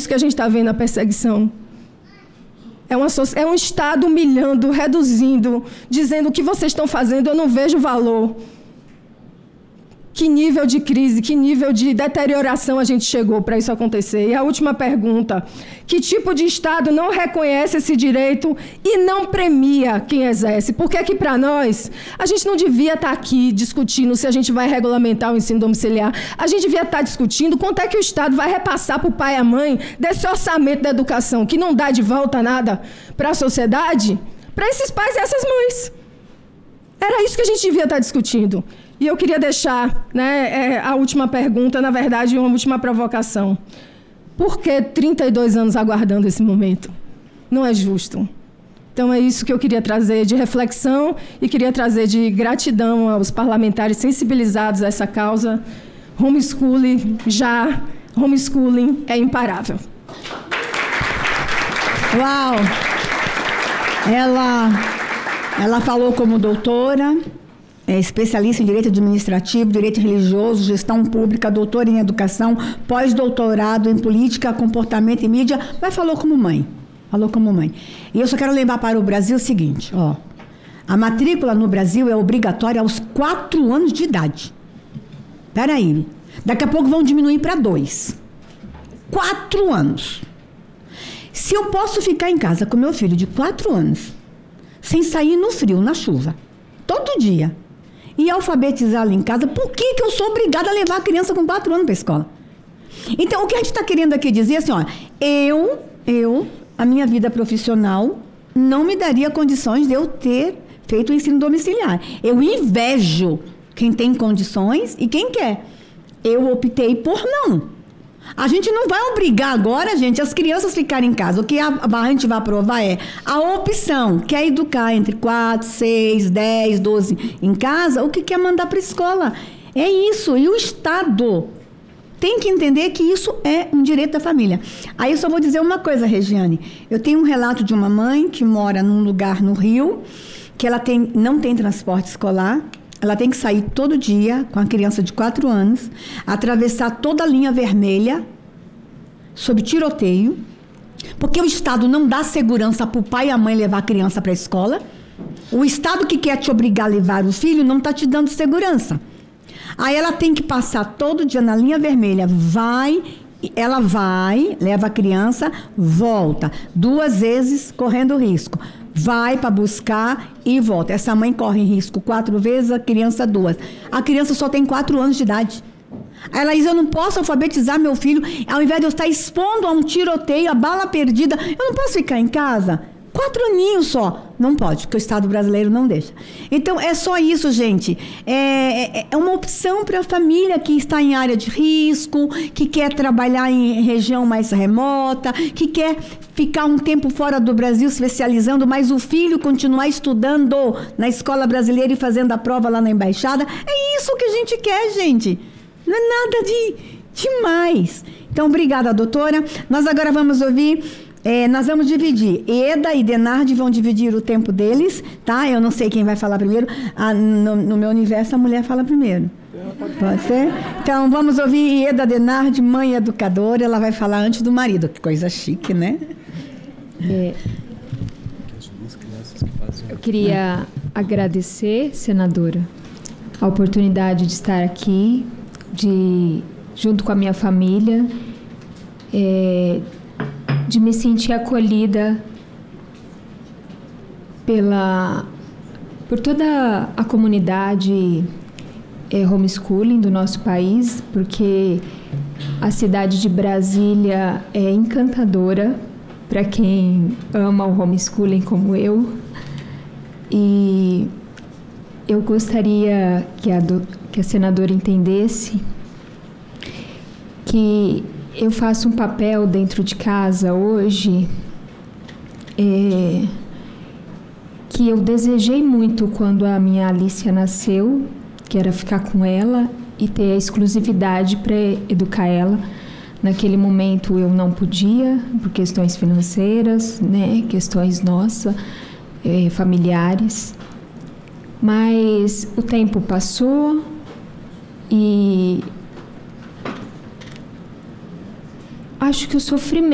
isso que a gente está vendo, a perseguição. É um Estado humilhando, reduzindo, dizendo o que vocês estão fazendo, eu não vejo valor. Que nível de crise, que nível de deterioração a gente chegou para isso acontecer? E a última pergunta: que tipo de Estado não reconhece esse direito e não premia quem exerce? Porque aqui para nós, a gente não devia estar aqui discutindo se a gente vai regulamentar o ensino domiciliar. A gente devia estar discutindo quanto é que o Estado vai repassar para o pai e a mãe desse orçamento da educação, que não dá de volta nada para a sociedade, para esses pais e essas mães. Era isso que a gente devia estar discutindo. E eu queria deixar, né, a última pergunta, na verdade, uma última provocação. Por que 32 anos aguardando esse momento? Não é justo. Então, é isso que eu queria trazer de reflexão e queria trazer de gratidão aos parlamentares sensibilizados a essa causa. Homeschooling é imparável. Uau! Ela falou como doutora, é especialista em direito administrativo, direito religioso, gestão pública, doutora em educação, pós-doutorado em política, comportamento e mídia, mas falou como mãe. E eu só quero lembrar para o Brasil o seguinte, ó, a matrícula no Brasil é obrigatória aos 4 anos de idade. Espera aí, daqui a pouco vão diminuir para 2. 4 anos. Se eu posso ficar em casa com meu filho de 4 anos, sem sair no frio, na chuva, todo dia, e alfabetizá-lo em casa, por que eu sou obrigada a levar a criança com 4 anos para a escola? Então, o que a gente está querendo aqui dizer assim, ó, a minha vida profissional não me daria condições de eu ter feito o ensino domiciliar. Eu invejo quem tem condições e quem quer. Eu optei por não. A gente não vai obrigar agora, gente, as crianças ficarem em casa. O que a gente vai aprovar é a opção. Quer educar entre 4, 6, 10, 12 em casa, o que quer mandar para a escola. É isso. E o Estado tem que entender que isso é um direito da família. Aí eu só vou dizer uma coisa, Regiane. Eu tenho um relato de uma mãe que mora num lugar no Rio, que ela não tem transporte escolar. Ela tem que sair todo dia com a criança de 4 anos, atravessar toda a linha vermelha, sob tiroteio, porque o Estado não dá segurança para o pai e a mãe levar a criança para a escola. O Estado que quer te obrigar a levar o filho não está te dando segurança. Aí ela tem que passar todo dia na linha vermelha, ela vai, leva a criança, volta, 2 vezes correndo risco. Vai para buscar e volta. Essa mãe corre risco 4 vezes, a criança 2. A criança só tem 4 anos de idade. Aí ela diz, eu não posso alfabetizar meu filho, ao invés de eu estar expondo a um tiroteio, a bala perdida, eu não posso ficar em casa? 4 aninhos só. Não pode, porque o Estado brasileiro não deixa. Então, é só isso, gente. É uma opção para a família que está em área de risco, que quer trabalhar em região mais remota, que quer ficar um tempo fora do Brasil se especializando, mas o filho continuar estudando na escola brasileira e fazendo a prova lá na embaixada. É isso que a gente quer, gente. Não é nada demais. Então, obrigada, doutora. Nós agora vamos ouvir... nós vamos dividir. Eda e Denardi vão dividir o tempo deles, tá? Eu não sei quem vai falar primeiro. No meu universo, a mulher fala primeiro. Pode ser? Então, vamos ouvir Eda Denardi, mãe educadora. Ela vai falar antes do marido. Que coisa chique, né? Eu queria agradecer, senadora, a oportunidade de estar aqui, junto com a minha família, de me sentir acolhida por toda a comunidade homeschooling do nosso país, porque a cidade de Brasília é encantadora para quem ama o homeschooling como eu. E eu gostaria que a senadora entendesse que eu faço um papel dentro de casa hoje que eu desejei muito quando a minha Alicia nasceu, que era ficar com ela e ter a exclusividade para educar ela. Naquele momento eu não podia, por questões financeiras, né, questões nossas, familiares. Mas o tempo passou e acho que o sofrimento